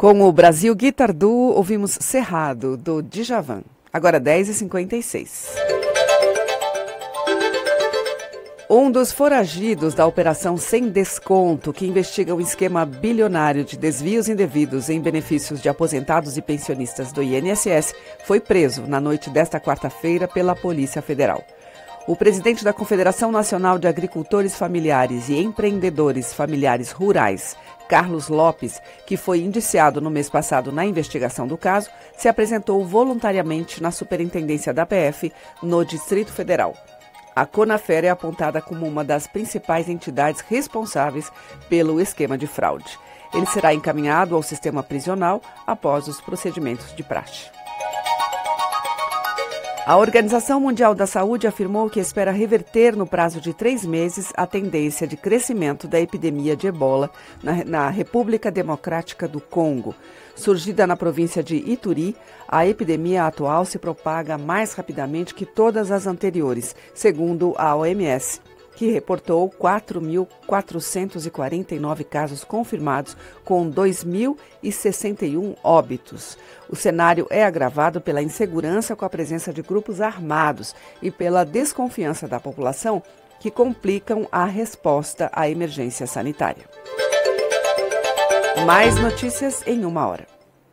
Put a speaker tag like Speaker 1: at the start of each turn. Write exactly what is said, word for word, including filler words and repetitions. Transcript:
Speaker 1: Com o Brasil Guitar Duo, ouvimos Cerrado, do Djavan. Agora dez e cinquenta e seis. Um dos foragidos da Operação Sem Desconto, que investiga um esquema bilionário de desvios indevidos em benefícios de aposentados e pensionistas do I N S S, foi preso na noite desta quarta-feira pela Polícia Federal. O presidente da Confederação Nacional de Agricultores Familiares e Empreendedores Familiares Rurais, Carlos Lopes, que foi indiciado no mês passado na investigação do caso, se apresentou voluntariamente na Superintendência da P F no Distrito Federal. A Conafer é apontada como uma das principais entidades responsáveis pelo esquema de fraude. Ele será encaminhado ao sistema prisional após os procedimentos de praxe. A Organização Mundial da Saúde afirmou que espera reverter no prazo de três meses a tendência de crescimento da epidemia de ebola na, na República Democrática do Congo. Surgida na província de Ituri, a epidemia atual se propaga mais rapidamente que todas as anteriores, segundo a O M S, que reportou quatro mil quatrocentos e quarenta e nove casos confirmados, com dois mil e sessenta e um óbitos. O cenário é agravado pela insegurança com a presença de grupos armados e pela desconfiança da população, que complicam a resposta à emergência sanitária. Mais notícias em uma hora.